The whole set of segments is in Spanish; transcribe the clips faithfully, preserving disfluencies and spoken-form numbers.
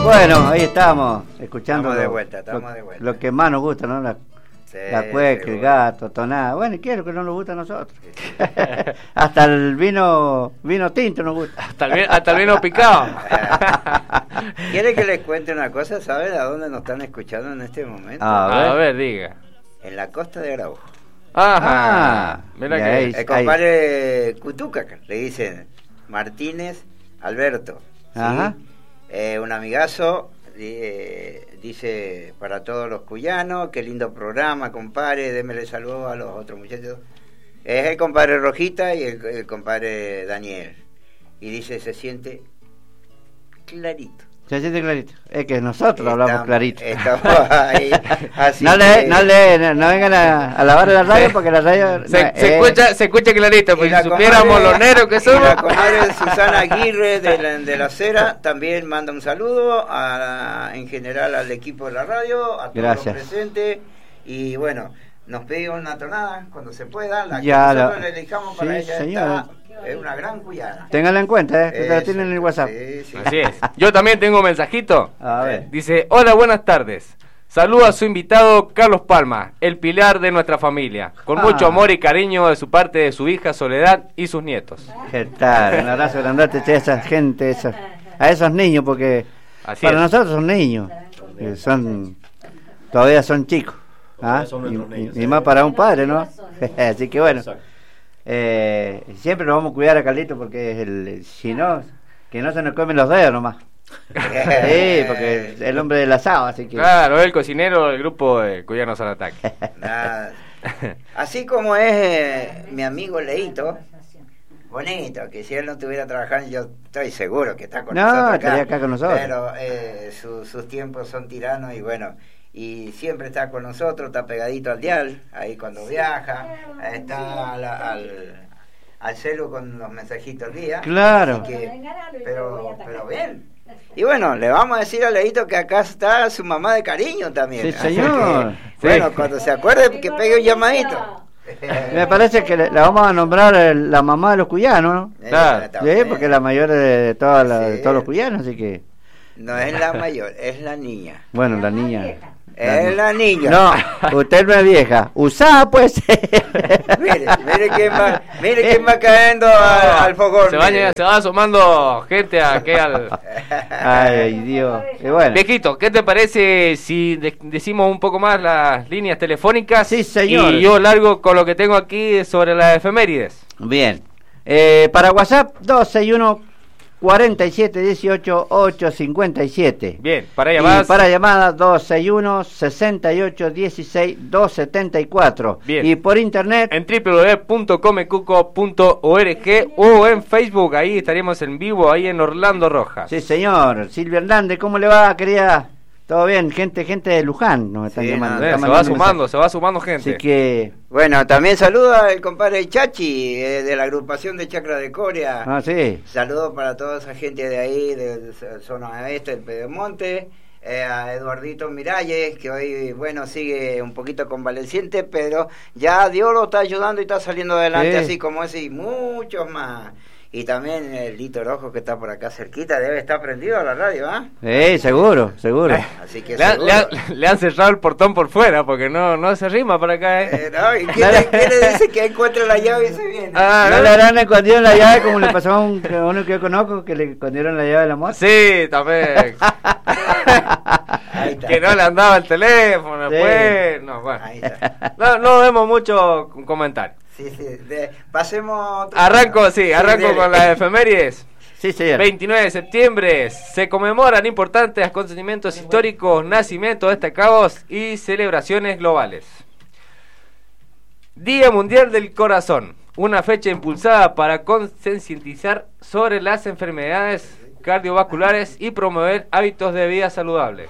Bueno, ahí estamos, escuchando Estamos de lo, vuelta, estamos lo, de vuelta. lo que más nos gusta, ¿no? La, Sí, la cueca, seguro. el gato, tonada. Bueno, y quiero que no nos gusta a nosotros. Hasta el vino vino tinto nos gusta. Hasta el, vi- hasta el vino picado. ¿Quiere que les cuente una cosa? ¿Saben a dónde nos están escuchando en este momento? A ver. A ver, diga. En la costa de Araujo. Ajá. Ah, Mira y que ahí- El compadre Cutuca, le dicen Martínez Alberto. ¿sí? Ajá. Eh, un amigazo, eh, dice para todos los cuyanos, qué lindo programa, compadre, démele saludos a los otros muchachos. Es el compadre Rojita y el, el compadre Daniel. Y dice, se siente clarito. Se siente clarito. Es que nosotros hablamos Estamos- clarito. Estamos ahí. Así No le, que- no le, no, no vengan a, a lavar la radio porque la radio... se, no, se eh, escucha, se escucha clarito, Y porque la si supiéramos comadre- los negros que y somos. la comadre Susana Aguirre de la, de la Cera también manda un saludo a, en general al equipo de la radio, a todos Gracias. los presentes. Y bueno, nos pide una tonada cuando se pueda, la Ya que la- nosotros le elijamos para sí, ella. señor. Está, es una gran cuyana. Ténganla en cuenta, ¿eh? Que la Eso, tienen en el WhatsApp. sí, sí. Así es. Yo también tengo un mensajito. A ver. Dice, hola, buenas tardes. Saluda a su invitado Carlos Palma, el pilar de nuestra familia. Con Ah. mucho amor y cariño de su parte de su hija Soledad y sus nietos. ¿Qué tal? Un abrazo grandote a esa gente, esos, a esos niños, porque Así para es. nosotros son niños, que son todavía son chicos. ¿ah? Todavía son nuestros Y, niños, y sí. más para un padre, ¿no? Así que bueno, Exacto. eh, siempre nos vamos a cuidar a Carlito porque es el, si no, que no se nos comen los dedos nomás. Sí, porque es el hombre del asado, así que... Claro, el cocinero del grupo de Cuyanos al Ataque. Nada. Así como es eh, mi amigo Leito, bonito, que si él no estuviera trabajando, yo estoy seguro que está con No, nosotros estaría acá con nosotros. Pero eh, su- sus tiempos son tiranos y bueno, y siempre está con nosotros, está pegadito al dial, ahí cuando viaja, está al, al, al celu con los mensajitos al día. Claro. Así que- pero, pero bien. Y bueno, le vamos a decir a Leito que acá está su mamá de cariño también. Sí, Así señor. que, bueno, Sí. cuando se acuerde que pegue un llamadito. Me parece que le- la vamos a nombrar eh, la mamá de los cuyanos, ¿no? Eh, Claro. está Sí, bien. porque es la mayor de, de todas las- de Sí. todos los cuyanos, así que... No es la mayor, es la niña. Bueno, la niña... Es la niña. No, usted no es vieja. Usá, pues. Mire, mire quién va, mire quién va cayendo al, al fogón. Se va, mire. se va sumando gente a que al... Ay, Dios. Y bueno. Viejito, ¿qué te parece si de- decimos un poco más las líneas telefónicas? Sí, señor. Y yo largo con lo que tengo aquí sobre las efemérides. Bien. Eh, para WhatsApp, dos seis uno, cuarenta y siete, dieciocho, ochocientos cincuenta y siete. Bien, para Y llamadas... para llamadas, dos seis uno, sesenta y ocho, dieciséis, doscientos setenta y cuatro. Bien. Y por internet, En w w w punto comecuco punto org o en Facebook, ahí estaríamos en vivo, ahí en Orlando Rojas. sí, señor. Silvia Hernández, ¿cómo le va, querida? ¿Todo bien? Gente gente de Luján nos están Sí, llamando. no, Eh, están se va mandando sumando, mensajes. se va sumando gente. Así que... Bueno, también saluda el compadre Chachi, eh, de la agrupación de Chacra de Coria. Ah, sí. Saludos para toda esa gente de ahí, de, de zona este, del Pedemonte. Eh, a Eduardito Miralles, que hoy, bueno, sigue un poquito convaleciente, pero ya Dios lo está ayudando y está saliendo adelante, Sí. así como ese y muchos más. Y también el Lito Rojo, que está por acá cerquita, debe estar prendido a la radio, ¿ah? Sí, seguro, seguro. Así que Le, han- seguro. le han- le han cerrado el portón por fuera porque no, no se rima para acá, ¿eh? Eh, no, ¿y quién, le, quién le dice que encuentre la llave y se viene? Ah, ¿No le habrán escondido la llave como le pasó a, un, a uno que yo conozco que le escondieron la llave de la moto? Sí, también. Ahí está. Que no le andaba el teléfono, Sí. pues. No, bueno. Ahí está. No, no vemos mucho comentario. Sí, sí, de- pasemos a otro Arranco, tema. sí, arranco dele. con las efemérides. Sí, señor. veintinueve de septiembre se conmemoran importantes acontecimientos históricos, nacimientos destacados y celebraciones globales. Día Mundial del Corazón, una fecha impulsada para concientizar sobre las enfermedades cardiovasculares y promover hábitos de vida saludables.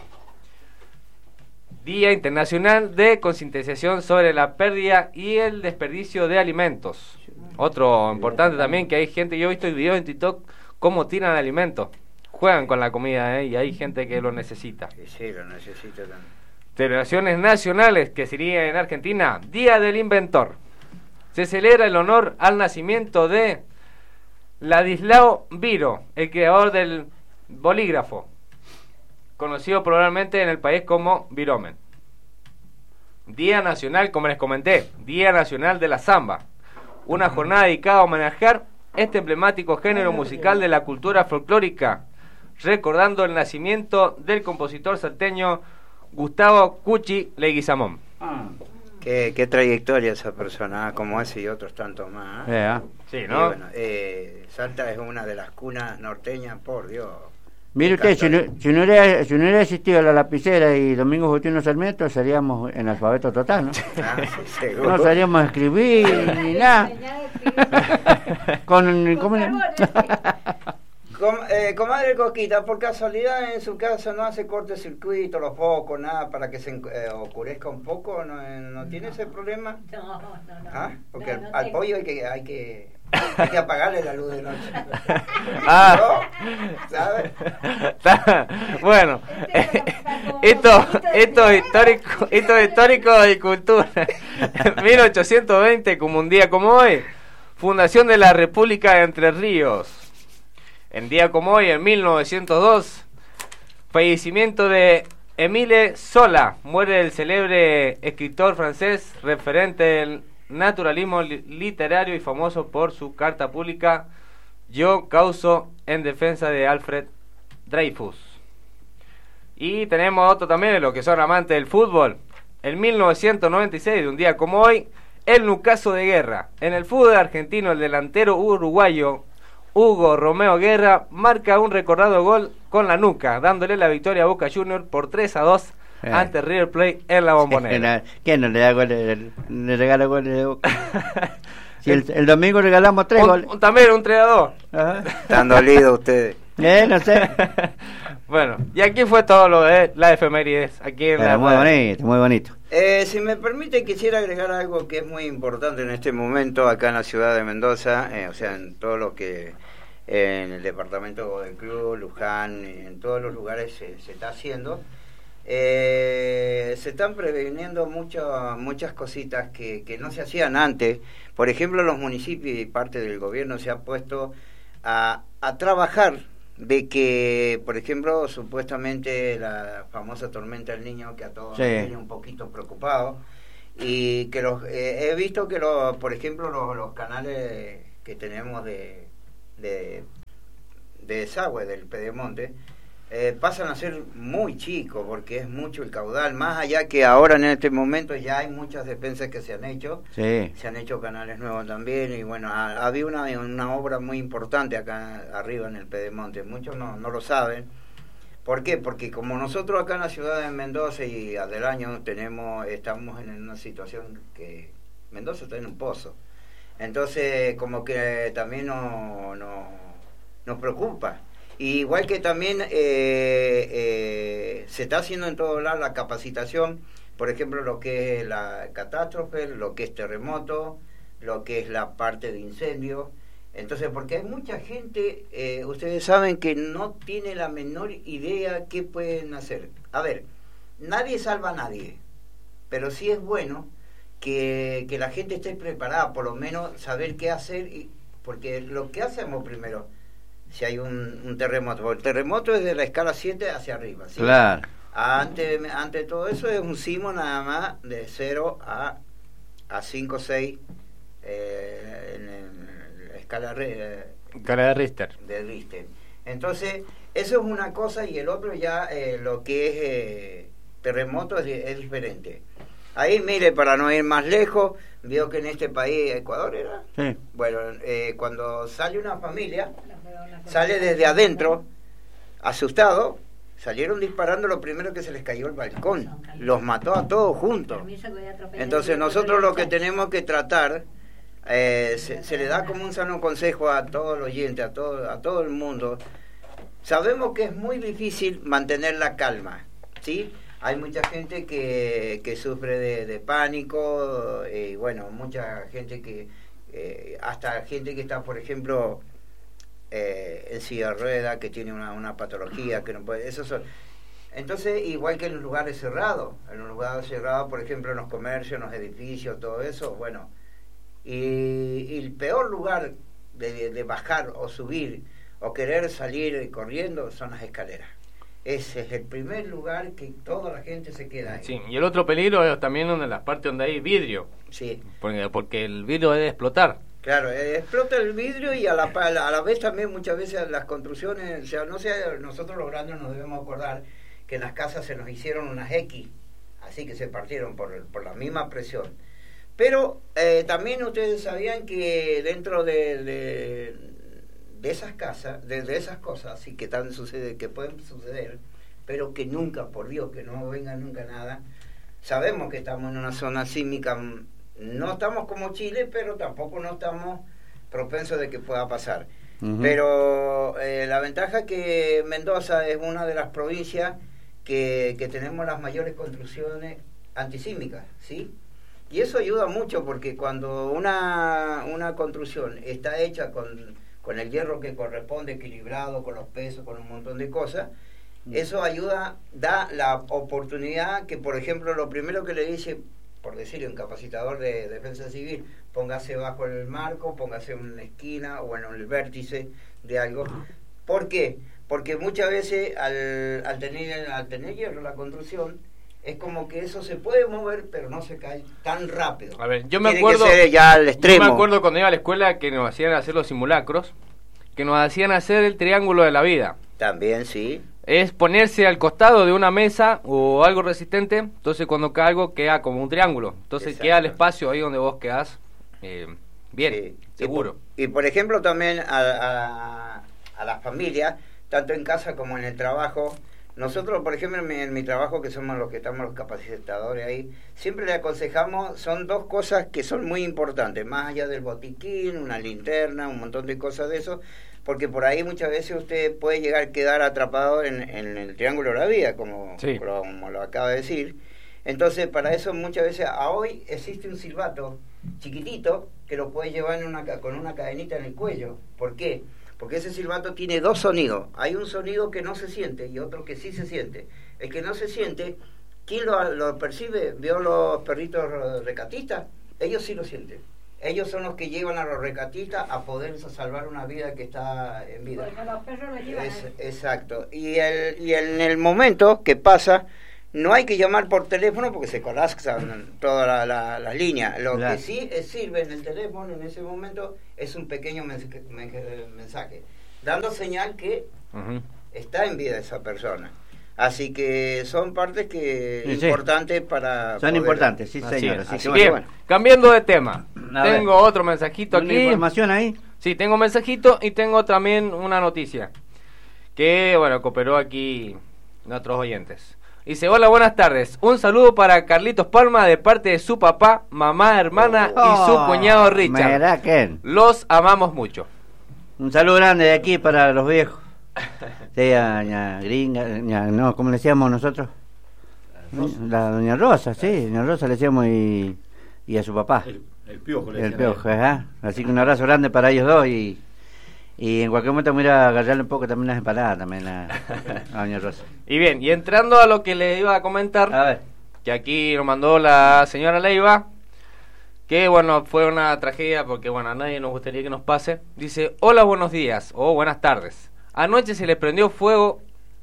Día Internacional de Concientización sobre la pérdida y el desperdicio de alimentos. Otro importante también, que hay gente, yo he visto videos en TikTok cómo tiran alimentos, juegan con la comida, ¿eh? Y hay gente que lo necesita. Sí, sí, lo necesito también. Celebraciones nacionales, que sería en Argentina, Día del Inventor. Se celebra el honor al nacimiento de Ladislao Viro, el creador del bolígrafo. conocido probablemente en el país como viromen. Día Nacional, como les comenté, Día Nacional de la Samba, una jornada dedicada a homenajear este emblemático género musical de la cultura folclórica, recordando el nacimiento del compositor salteño Gustavo Cuchi Leguizamón. Ah. Qué, qué trayectoria esa persona, como ese y otros tantos más. ¿eh? Yeah. Sí, ¿no? Y bueno, eh, Salta es una de las cunas norteñas, por Dios. Mire usted, si no, si, no hubiera, si no hubiera existido la lapicera y Domingo Justino Sarmiento, seríamos en alfabeto total, ¿no? Ah, sí, seguro. No sabríamos escribir ni nada. Con, ¿cómo le- Com, eh, comadre Coquita, por casualidad en su casa no hace cortocircuito, los focos, nada para que se eh, oscurezca un poco, ¿no, no tiene ese problema? No, no, no. ¿Ah? Porque No, no al, al tengo. pollo hay que, hay que hay que apagarle la luz de noche. Ah. ¿No? ¿Sabes? Bueno, esto, esto es histórico, esto es histórico y cultura. mil ochocientos veinte, como un día como hoy, fundación de la República de Entre Ríos. En día como hoy, en mil novecientos dos, fallecimiento de Émile Zola, muere el célebre escritor francés, referente del naturalismo li- literario y famoso por su carta pública Yo causo en defensa de Alfred Dreyfus. Y tenemos otro también de los que son amantes del fútbol. En mil novecientos noventa y seis, de un día como hoy, el Nucaso de Guerra. En el fútbol argentino, el delantero uruguayo Hugo Romeo Guerra marca un recordado gol con la nuca, dándole la victoria a Boca Juniors por tres a dos Eh. ante River Plate en la Bombonera. ¿Quién no le da goles? Le regala goles de Boca. Si el, el domingo regalamos tres Un- goles. un- también un tres a dos. Ajá. Están dolidos ustedes. Eh, no sé. Bueno, y aquí fue todo lo de la efemérides. Aquí en Pero la muy bonito, muy bonito. Eh, si me permite, quisiera agregar algo que es muy importante en este momento acá en la ciudad de Mendoza, eh, o sea, en todo lo que eh, en el departamento del Club, Luján, en todos los lugares se, se está haciendo. Eh, se están preveniendo mucho, muchas cositas que, que no se hacían antes. Por ejemplo, los municipios y parte del gobierno se ha puesto a, a trabajar de que, por ejemplo, supuestamente la famosa tormenta del Niño, que a todos Sí. nos tiene un poquito preocupados, y que los eh, he visto que, los, por ejemplo, los, los canales que tenemos de, de, de desagüe del Pedemonte, eh, pasan a ser muy chicos, porque es mucho el caudal, más allá que ahora en este momento ya hay muchas defensas que se han hecho, Sí. se han hecho canales nuevos también, y bueno, ha, había una, una obra muy importante acá arriba en el Pedemonte, muchos no, no lo saben. ¿Por qué? Porque como nosotros acá en la ciudad de Mendoza y del año tenemos, estamos en una situación que Mendoza está en un pozo, entonces como que también no, no, nos preocupa. Y igual que también eh, eh, se está haciendo en todo lado la capacitación, por ejemplo, lo que es la catástrofe, lo que es terremoto, lo que es la parte de incendio. Entonces, porque hay mucha gente, eh, ustedes saben que no tiene la menor idea qué pueden hacer. A ver, nadie salva a nadie, pero sí es bueno que, que la gente esté preparada, por lo menos saber qué hacer, y, porque lo que hacemos primero, si hay un, un terremoto, porque el terremoto es de la escala siete hacia arriba, ¿sí? Claro. Antes, antes de todo eso es un sismo nada más de cero a, a cinco o seis eh, en, en la escala eh, Cara de Richter. de Richter. Entonces, eso es una cosa, y el otro ya eh, lo que es eh, terremoto es, es diferente. Ahí, mire, para no ir más lejos, veo que en este país, Ecuador era, Sí. bueno, eh, cuando sale una familia, sale desde adentro, asustado, salieron disparando, lo primero que se les cayó el balcón, los mató a todos juntos. Entonces nosotros lo que tenemos que tratar, eh, se, se le da como un sano consejo a todo el oyente, a todo, a todo el mundo. Sabemos que es muy difícil mantener la calma, ¿sí? Hay mucha gente que, que sufre de, de pánico, y eh, bueno, mucha gente que, eh, hasta gente que está, por ejemplo, eh, en silla de ruedas, que tiene una, una patología, que no puede, eso son. Entonces, igual que en los lugares cerrados, en los lugares cerrados, por ejemplo, en los comercios, en los edificios, todo eso, bueno, y, y el peor lugar de, de bajar o subir o querer salir corriendo son las escaleras. ese es el primer lugar que toda la gente se queda ahí. Sí, y el otro peligro es también en las partes donde hay vidrio. Sí. Porque, porque el vidrio debe explotar. Claro, eh, explota el vidrio y a la, a la a la vez también muchas veces las construcciones, o sea, no sé, nosotros los grandes nos debemos acordar que en las casas se nos hicieron unas X, así que se partieron por, por la misma presión. Pero eh, también ustedes sabían que dentro de, de, de esas casas, de, de esas cosas, sí, que, tan sucede, que pueden suceder, pero que nunca, por Dios, que no venga nunca nada, sabemos que estamos en una zona sísmica. No estamos como Chile, pero tampoco no estamos propensos de que pueda pasar. Uh-huh. Pero eh, la ventaja que Mendoza es una de las provincias que, que tenemos las mayores construcciones antisísmicas, ¿sí? Y eso ayuda mucho porque cuando una, una construcción está hecha con, con el hierro que corresponde, equilibrado, con los pesos, con un montón de cosas, uh-huh. Eso ayuda, da la oportunidad que, por ejemplo, lo primero que le dice, por decirle, un capacitador de defensa civil, póngase bajo el marco, póngase en una esquina o en el vértice de algo. ¿Por qué? Porque muchas veces al, al, tener, al tener hierro la construcción, es como que eso se puede mover, pero no se cae tan rápido. A ver, yo me Tiene acuerdo, que ser ya al extremo. Yo me acuerdo cuando iba a la escuela que nos hacían hacer los simulacros, que nos hacían hacer el triángulo de la vida. También, sí. Es ponerse al costado de una mesa o algo resistente, entonces cuando cae algo queda como un triángulo, entonces exacto. Queda el espacio ahí donde vos quedás eh, bien, sí. Seguro. Y por, y por ejemplo también a, a, a las familias, tanto en casa como en el trabajo, nosotros por ejemplo en mi, en mi trabajo, que somos los que estamos los capacitadores ahí, siempre le aconsejamos, son dos cosas que son muy importantes, más allá del botiquín, una linterna, un montón de cosas de eso, porque por ahí muchas veces usted puede llegar a quedar atrapado en, en el triángulo de la vida, como, sí. como lo acaba de decir. Entonces, para eso muchas veces, a hoy existe un silbato chiquitito que lo puede llevar en una, con una cadenita en el cuello. ¿Por qué? Porque ese silbato tiene dos sonidos. Hay un sonido que no se siente y otro que sí se siente. El que no se siente, ¿quién lo, lo percibe? ¿Vio los perritos recatistas? Ellos sí lo sienten. Ellos son los que llevan a los recatistas a poder salvar una vida que está en vida. Porque los perros lo llevan. Es, exacto. Y, el, y en el momento que pasa, no hay que llamar por teléfono porque se colapsan todas la, la, las líneas. Lo claro. que sí es, sirve en el teléfono en ese momento es un pequeño mensaje, mensaje dando señal que uh-huh. está en vida esa persona. Así que son partes que sí, importantes sí. para son poder... importantes, sí así señor. Es. Así así que bien, bueno. Cambiando de tema, a tengo ver. otro mensajito aquí. ¿Una información ahí? Sí, tengo un mensajito y tengo también una noticia que, bueno, cooperó aquí nuestros oyentes. Dice, hola, buenas tardes. Un saludo para Carlitos Palma de parte de su papá, mamá, hermana oh, y su cuñado Richard. Mira, ¿qué? Los amamos mucho. Un saludo grande de aquí para los viejos. Sí, a doña Gringa, doña, no, ¿cómo le decíamos nosotros? Rosa. La doña Rosa, sí, doña Rosa le decíamos y, y a su papá. El, el piojo le El piojo, ajá. Así que un abrazo grande para ellos dos y, y en cualquier momento me voy a ir a agarrarle un poco también las empanadas también a, a doña Rosa. Y bien, y entrando a lo que le iba a comentar, a ver. Que aquí nos mandó la señora Leiva, que bueno, fue una tragedia porque bueno, a nadie nos gustaría que nos pase. Dice, hola, buenos días o buenas tardes. Anoche se le prendió fuego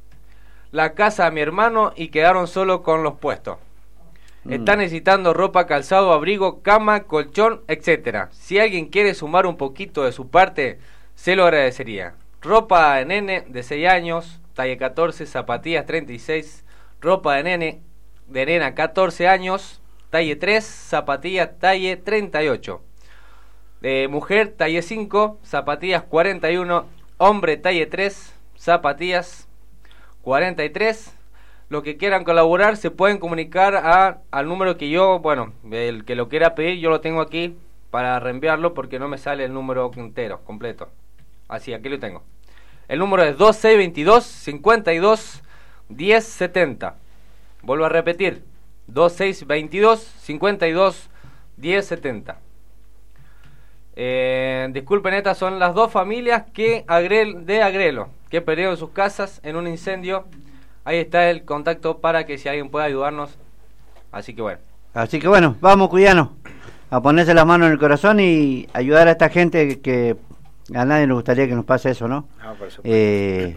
la casa a mi hermano y quedaron solo con los puestos. Mm. Está necesitando ropa, calzado, abrigo, cama, colchón, etcétera. Si alguien quiere sumar un poquito de su parte, se lo agradecería. Ropa de nene de seis años, talla catorce, zapatillas treinta y seis, ropa de nene de nena catorce años, talle tres, zapatillas talle treinta y ocho. De mujer, talle cinco, zapatillas cuarenta y uno, hombre talle tres, zapatillas cuarenta y tres. Los que quieran colaborar se pueden comunicar a, al número que yo, bueno, el que lo quiera pedir, yo lo tengo aquí para reenviarlo porque no me sale el número entero, completo. Así, aquí lo tengo. El número es dos seis dos dos, cincuenta y dos, diez setenta. Vuelvo a repetir, dos seis dos dos, cincuenta y dos, diez setenta. Eh, disculpen, estas son las dos familias que Agrel, de Agrelo, que perdieron sus casas en un incendio. Ahí está el contacto para que si alguien puede ayudarnos. Así que bueno. Así que bueno, vamos, cuyanos, a ponerse las manos en el corazón y ayudar a esta gente que a nadie nos gustaría que nos pase eso, ¿no? No, por supuesto. Eh,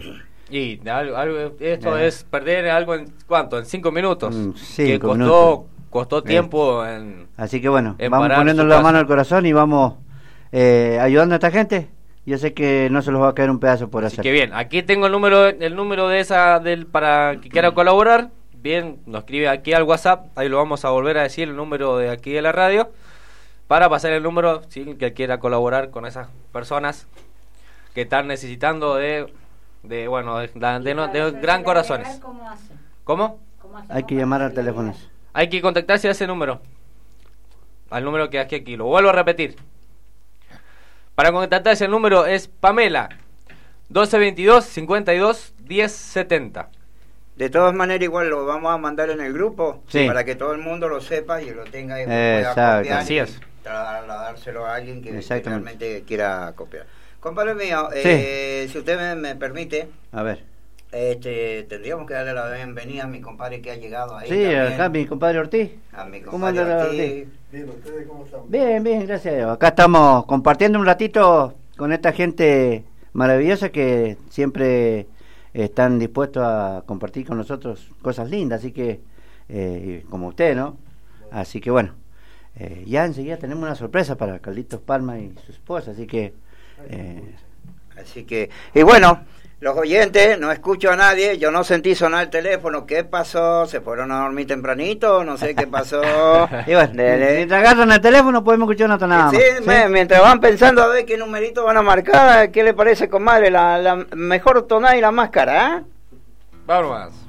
Y algo, algo, esto Eh. es perder algo en ¿cuánto? En cinco minutos. Mm, que cinco costó, minutos. costó Eh. tiempo en... Así que bueno, En vamos parar poniendo su la paso. mano al corazón y vamos eh, ayudando a esta gente. Yo sé que no se los va a caer un pedazo por Así hacer. que bien, aquí tengo el número el número de esa del para que quiera colaborar. Bien, nos escribe aquí al WhatsApp, ahí lo vamos a volver a decir el número de aquí de la radio para pasar el número si sí, que quiera colaborar con esas personas que están necesitando de de bueno, de, de, de, de, de gran corazones. ¿Cómo hace? ¿Cómo? ¿Cómo Hay que llamar al teléfono. Hay que contactarse a ese número. Al número que aquí aquí, lo vuelvo a repetir. Para contactarse el número es Pamela doce veintidós cincuenta y dos diez setenta. De todas maneras, igual lo vamos a mandar en el grupo Sí. para que todo el mundo lo sepa y lo tenga y lo Exacto. pueda copiar Así y es. trasladárselo a alguien que, que Exactamente. realmente quiera copiar. Compadre mío, eh, si usted me, me permite, A ver. este, tendríamos que darle la bienvenida a mi compadre que ha llegado ahí. Sí, también. acá mi compadre Ortiz. A mi ¿Cómo compadre anda la Ortiz. Ortiz? Bien, ¿ustedes cómo están? Bien, bien, gracias a Dios. Acá estamos compartiendo un ratito con esta gente maravillosa que siempre están dispuestos a compartir con nosotros cosas lindas, así que, eh, como usted, ¿no? Así que bueno, eh, ya enseguida tenemos una sorpresa para Carlitos Palma y su esposa, así que... Eh, Así que, y bueno, los oyentes, no escucho a nadie, yo no sentí sonar el teléfono, ¿qué pasó? ¿Se fueron a dormir tempranito? No sé qué pasó. y bueno, Dele. mientras agarran el teléfono podemos escuchar una tonada Sí, más. me- mientras van pensando a ver qué numerito van a marcar, ¿qué le parece, comadre? La, la mejor tonada y la más cara, ¿eh? Vamos más.